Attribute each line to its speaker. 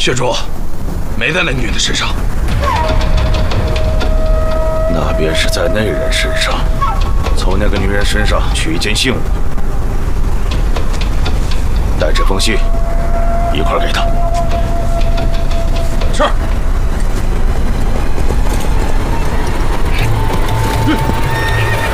Speaker 1: 血主，没在那女的身上。
Speaker 2: 那便是在那人身上。从那个女人身上取一件信物，带这封信一块给她。